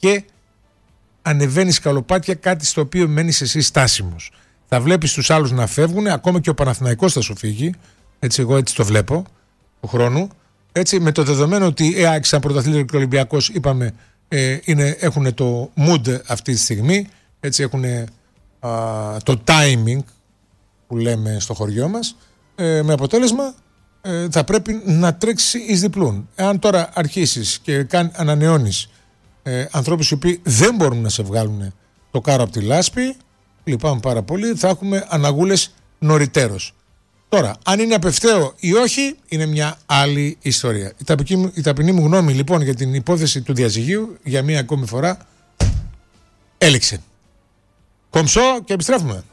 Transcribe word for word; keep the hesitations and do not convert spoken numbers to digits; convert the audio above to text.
και ανεβαίνει σκαλοπάτια, κάτι στο οποίο μένεις εσύ στάσιμος. Θα βλέπεις τους άλλους να φεύγουν, ακόμα και ο Παναθηναϊκός θα σου φύγει. Έτσι, εγώ έτσι το βλέπω του χρόνου. Έτσι, με το δεδομένο ότι η ΑΕΚ σαν πρωταθλήτρια και ο Ολυμπιακός, είπαμε, ε, είναι, έχουν το mood αυτή τη στιγμή. Έτσι, έχουν το timing που λέμε στο χωριό μας. Ε, με αποτέλεσμα ε, θα πρέπει να τρέξει εις διπλούν. Εάν τώρα αρχίσεις και καν, ανανεώνεις ε, ανθρώπους οι οποίοι δεν μπορούν να σε βγάλουν το κάρο από τη λάσπη, λυπάμαι πάρα πολύ, θα έχουμε αναγούλες νωριτέρως. Τώρα, αν είναι απευθέω ή όχι, είναι μια άλλη ιστορία. Η ταπεινή, η ταπεινή μου γνώμη λοιπόν για την υπόθεση του διαζυγίου για μία ακόμη φορά έληξε. Κομψό και επιστρέφουμε.